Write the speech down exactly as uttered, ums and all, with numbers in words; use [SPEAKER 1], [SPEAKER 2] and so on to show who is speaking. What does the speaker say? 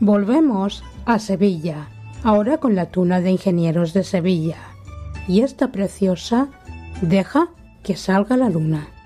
[SPEAKER 1] Volvemos a Sevilla, ahora con la tuna de Ingenieros de Sevilla. Y esta preciosa Deja que salga la luna.